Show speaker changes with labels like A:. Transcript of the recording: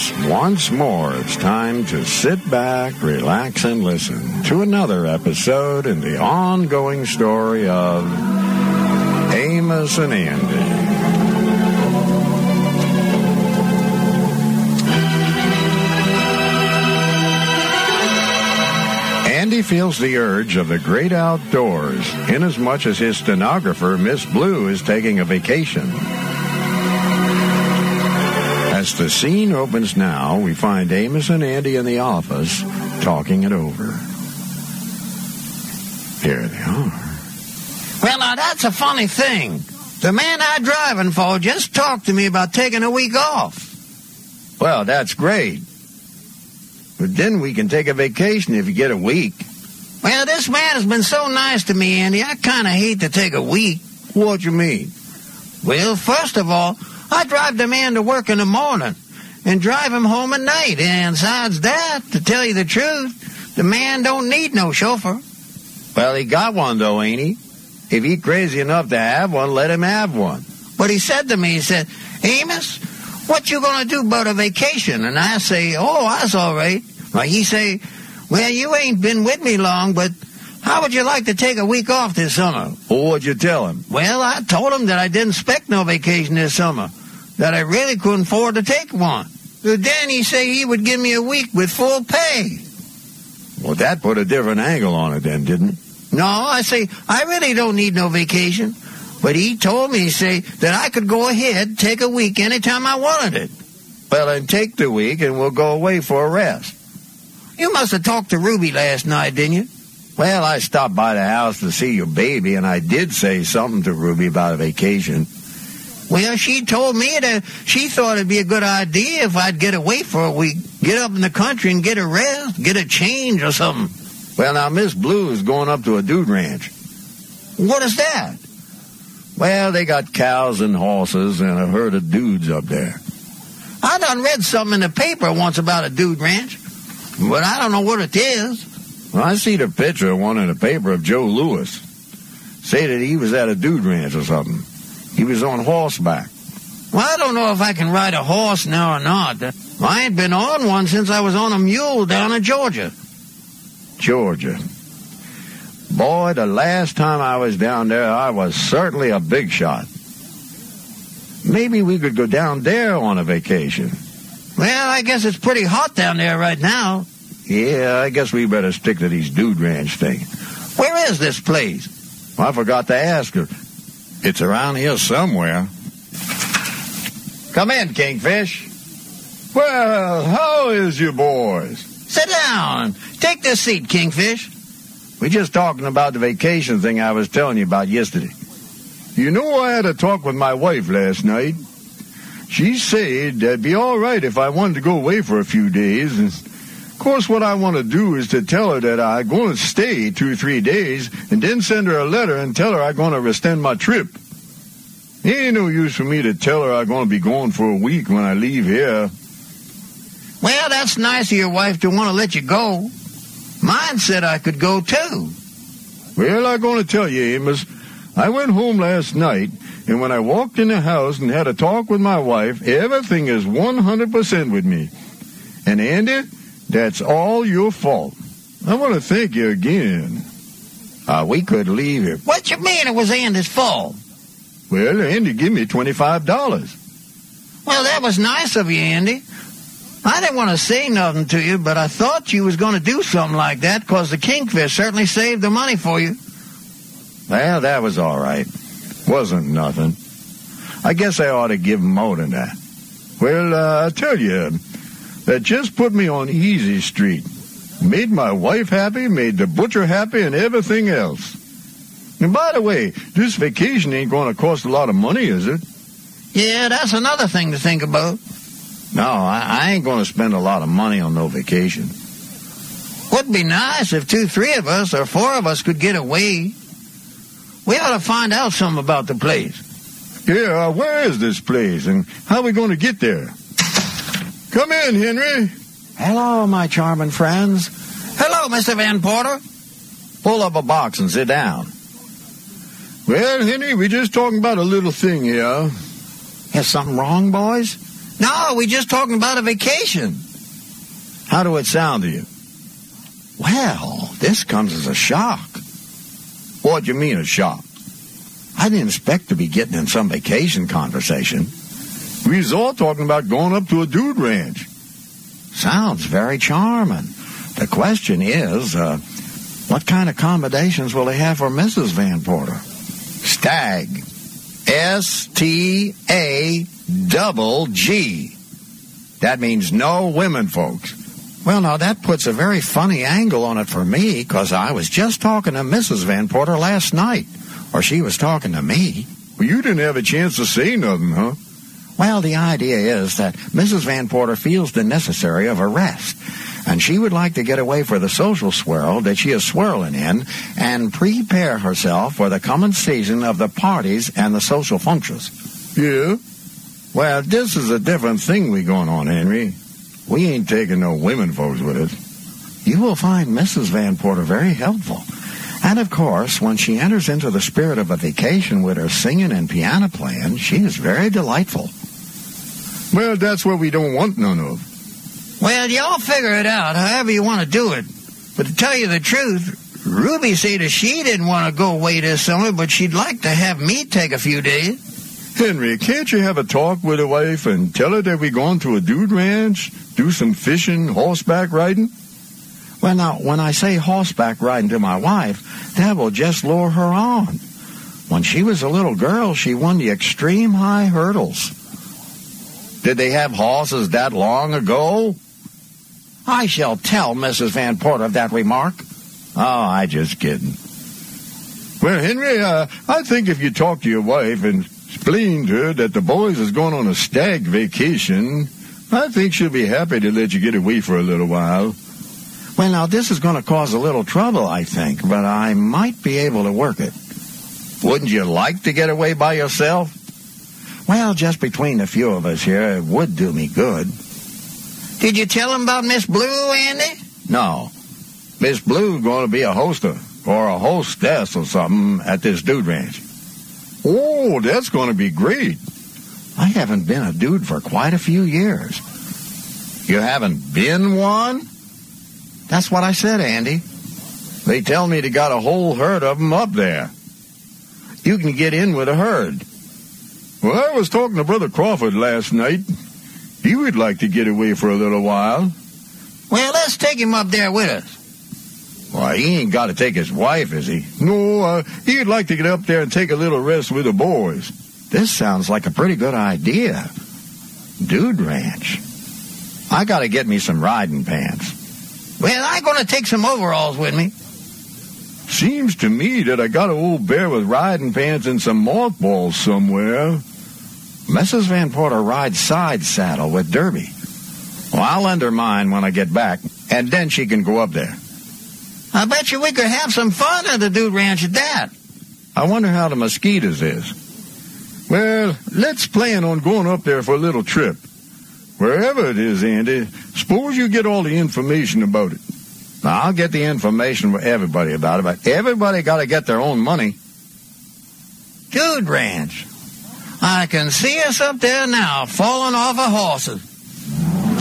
A: yes, once more it's time to sit back, relax, and listen to another episode in the ongoing story of Amos and Andy. Andy feels the urge of the great outdoors, inasmuch as his stenographer, Miss Blue, is taking a vacation. As the scene opens now, we find Amos and Andy in the office talking it over. Here they are.
B: Well, now, that's a funny thing. The man I'm driving for just talked to me about taking a week off.
A: Well, that's great. But then we can take a vacation if you get a week.
B: Well, this man has been so nice to me, Andy, I kind of hate to take a week.
A: What you mean?
B: Well, first of all, I drive the man to work in the morning and drive him home at night. And besides that, to tell you the truth, the man don't need no chauffeur.
A: Well, he got one, though, ain't he? If he's crazy enough to have one, let him have one.
B: But he said to me, he said, Amos, what you going to do about a vacation? And I say, oh, that's all right. Well, he say, well, you ain't been with me long, but how would you like to take a week off this summer?
A: Well, what'd you tell him?
B: Well, I told him that I didn't expect no vacation this summer, that I really couldn't afford to take one. So then he say he would give me a week with full pay.
A: Well, that put a different angle on it then, didn't it?
B: No, I say, I really don't need no vacation. But he told me, say, that I could go ahead, take a week anytime I wanted it.
A: Well, then take the week and we'll go away for a rest.
B: You must have talked to Ruby last night, didn't you?
A: Well, I stopped by the house to see your baby, and I did say something to Ruby about a vacation.
B: Well, she told me that she thought it'd be a good idea if I'd get away for a week, get up in the country and get a rest, get a change or something.
A: Well, now, Miss Blue is going up to a dude ranch.
B: What is that?
A: Well, they got cows and horses and a herd of dudes up there.
B: I done read something in the paper once about a dude ranch, but I don't know what it is.
A: Well, I seen a picture of one in the paper of Joe Louis. Say that he was at a dude ranch or something. He was on horseback.
B: Well, I don't know if I can ride a horse now or not. I ain't been on one since I was on a mule down in Georgia.
A: Georgia. Boy, the last time I was down there, I was certainly a big shot. Maybe we could go down there on a vacation.
B: Well, I guess it's pretty hot down there right now.
A: Yeah, I guess we better stick to these dude ranch thing.
B: Where is this place?
A: I forgot to ask her. It's around here somewhere. Come in, Kingfish. Well, how is you boys?
B: Sit down. Take this seat, Kingfish.
A: We're just talking about the vacation thing I was telling you about yesterday. You know, I had a talk with my wife last night. She said that'd be all right if I wanted to go away for a few days. And of course, what I want to do is to tell her that I'm going to stay 2 or 3 days and then send her a letter and tell her I'm going to extend my trip. It ain't no use for me to tell her I'm going to be gone for a week when I leave here.
B: Well, that's nice of your wife to want to let you go. Mine said I could go, too.
A: Well, I'm going to tell you, Amos. I went home last night, and when I walked in the house and had a talk with my wife, everything is 100% with me. And, Andy, that's all your fault. I want to thank you again. We could leave here.
B: What you mean it was Andy's fault?
A: Well, Andy gave me $25.
B: Well, that was nice of you, Andy. I didn't want to say nothing to you, but I thought you was going to do something like that because the Kingfish certainly saved the money for you.
A: Well, that was all right. Wasn't nothing. I guess I ought to give him more than that. Well, I tell you, that just put me on easy street. Made my wife happy, made the butcher happy, and everything else. And by the way, this vacation ain't going to cost a lot of money, is it?
B: Yeah, that's another thing to think about.
A: No, I ain't going to spend a lot of money on no vacation.
B: Would be nice if 2, 3 of us or 4 of us could get away. We ought to find out something about the place.
A: Yeah, where is this place, and how are we going to get there? Come in, Henry.
B: Hello, my charming friends. Hello, Mr. Van Porter.
A: Pull up a box and sit down. Well, Henry, we're just talking about a little thing here.
B: Is something wrong, boys? No, we just talking about a vacation.
A: How do it sound to you?
B: Well, this comes as a shock.
A: What do you mean a shock?
B: I didn't expect to be getting in some vacation conversation.
A: We was all talking about going up to a dude ranch.
B: Sounds very charming. The question is, what kind of accommodations will they have for Mrs. Van Porter?
A: Stag. S-T-A-G-G. That means no women, folks.
B: Well, now, that puts a very funny angle on it for me, because I was just talking to Mrs. Van Porter last night. Or she was talking to me.
A: Well, you didn't have a chance to say nothing, huh?
B: Well, the idea is that Mrs. Van Porter feels the necessary of a rest, and she would like to get away for the social swirl that she is swirling in and prepare herself for the coming season of the parties and the social functions.
A: Yeah? Well, this is a different thing we going on, Henry. We ain't taking no women folks with us.
B: You will find Mrs. Van Porter very helpful. And, of course, when she enters into the spirit of a vacation with her singing and piano playing, she is very delightful.
A: Well, that's what we don't want none of.
B: Well, y'all figure it out however you want to do it. But to tell you the truth, Ruby said that she didn't want to go away this summer, but she'd like to have me take a few days.
A: Henry, can't you have a talk with the wife and tell her that we're going to a dude ranch, do some fishing, horseback riding?
B: Well, now, when I say horseback riding to my wife, that will just lure her on. When she was a little girl, she won the extreme high hurdles.
A: Did they have horses that long ago?
B: I shall tell Mrs. Van Porter of that remark.
A: Oh, I just kidding. Well, Henry, I think if you talk to your wife and explain to her that the boys is going on a stag vacation, I think she'll be happy to let you get away for a little while.
B: Well, now, this is going to cause a little trouble, I think, but I might be able to work it.
A: Wouldn't you like to get away by yourself?
B: Well, just between the few of us here, it would do me good. Did you tell him about Miss Blue, Andy?
A: No. Miss Blue going to be a hoster or a hostess or something at this dude ranch. Oh, that's going to be great.
B: I haven't been a dude for quite a few years.
A: You haven't been one?
B: That's what I said, Andy.
A: They tell me they got a whole herd of them up there. You can get in with a herd. Well, I was talking to Brother Crawford last night. He would like to get away for a little while.
B: Well, let's take him up there with us.
A: Why, he ain't got to take his wife, is he? No, he'd like to get up there and take a little rest with the boys.
B: This sounds like a pretty good idea. Dude ranch. I got to get me some riding pants. Well, I'm going to take some overalls with me.
A: Seems to me that I got an old bear with riding pants and some mothballs somewhere.
B: Mrs. Van Porter rides side saddle with Derby.
A: Well, I'll lend her mine when I get back, and then she can go up there.
B: I bet you we could have some fun at the dude ranch at that.
A: I wonder how the mosquitoes is. Well, let's plan on going up there for a little trip. Wherever it is, Andy, suppose you get all the information about it. Now, I'll get the information for everybody about it, but everybody got to get their own money.
B: Dude ranch. I can see us up there now, falling off of horses.